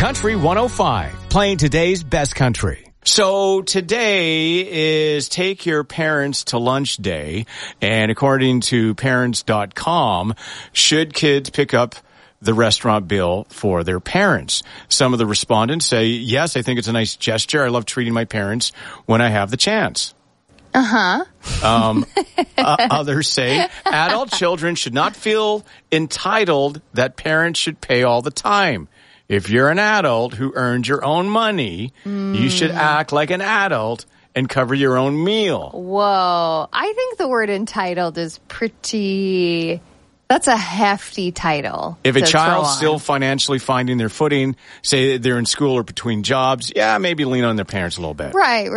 Country 105, playing today's best country. So today is Take Your Parents to Lunch Day, and according to parents.com, should kids pick up the restaurant bill for their parents? Some of the respondents say, yes, I think it's a nice gesture. I love treating my parents when I have the chance. Others say adult children should not feel entitled that parents should pay all the time. If you're an adult who earned your own money, you should act like an adult and cover your own meal. Whoa. I think the word entitled is pretty... That's a hefty title. If a child's still financially finding their footing, say they're in school or between jobs, yeah, maybe lean on their parents a little bit. Right.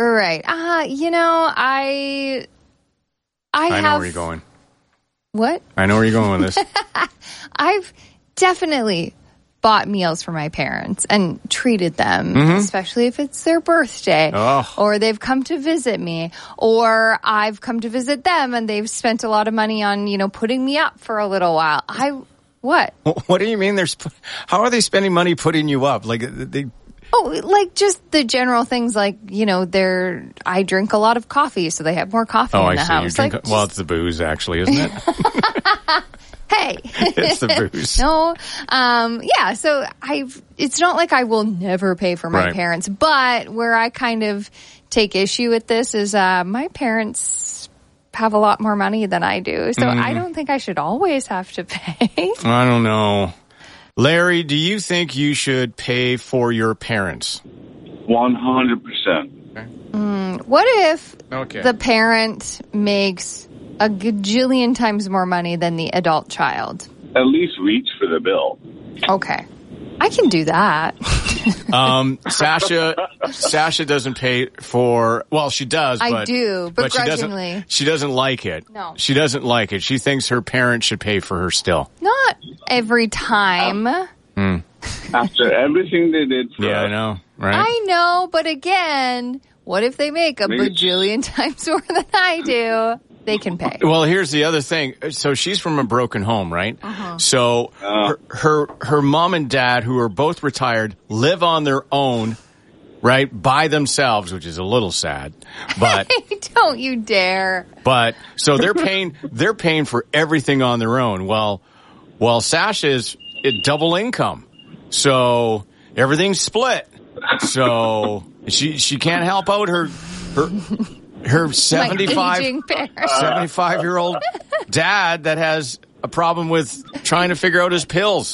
I know where you're going. What? I know where you're going with this. I've definitely bought meals for my parents and treated them, especially if it's their birthday or they've come to visit me or I've come to visit them and they've spent a lot of money on, putting me up for a little while. What? What do you mean how are they spending money putting you up? Just the general things like, I drink a lot of coffee, so they have more coffee in the house. Well, it's the booze, actually, isn't it? Hey. It's the booze. No. So it's not like I will never pay for my parents, but where I kind of take issue with this is, my parents have a lot more money than I do. So I don't think I should always have to pay. I don't know. Larry, do you think you should pay for your parents? 100%. Okay. What if the parent makes a gajillion times more money than the adult child? At least reach for the bill. Okay. I can do that. Sasha doesn't pay for, well, she does, but... I do, begrudgingly. She doesn't like it. No. She doesn't like it. She thinks her parents should pay for her still. Not every time. After everything they did for us. I know, right? I know, but again, what if they make a bajillion times more than I do? They can pay. Well, here's the other thing. So she's from a broken home, right? So her mom and dad, who are both retired, live on their own, right, by themselves, which is a little sad. But don't you dare. But so they're paying for everything on their own. Well, Sasha's double income, so everything's split. So she can't help out her 75-year-old dad that has a problem with trying to figure out his pills.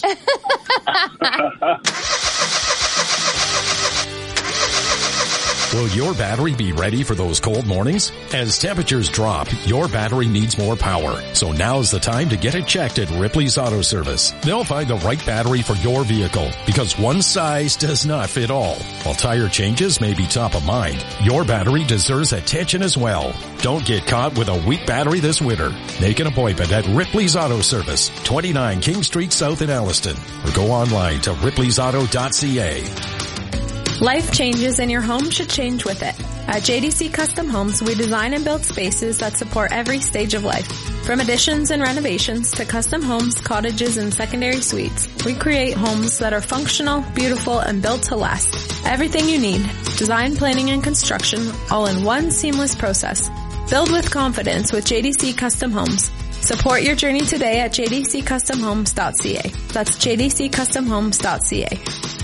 Will your battery be ready for those cold mornings? As temperatures drop, your battery needs more power. So now's the time to get it checked at Ripley's Auto Service. They'll find the right battery for your vehicle because one size does not fit all. While tire changes may be top of mind, your battery deserves attention as well. Don't get caught with a weak battery this winter. Make an appointment at Ripley's Auto Service, 29 King Street South in Alliston, or go online to ripley'sauto.ca. Life changes and your home should change with it. At JDC Custom Homes, we design and build spaces that support every stage of life. From additions and renovations to custom homes, cottages, and secondary suites, we create homes that are functional, beautiful, and built to last. Everything you need, design, planning, and construction, all in one seamless process. Build with confidence with JDC Custom Homes. Support your journey today at jdccustomhomes.ca. That's jdccustomhomes.ca.